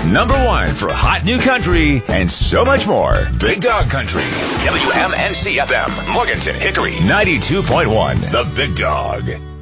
#1 for hot new country and so much more. Big Dog Country. WMNC FM, Morganton, Hickory, 92.1. The Big Dog.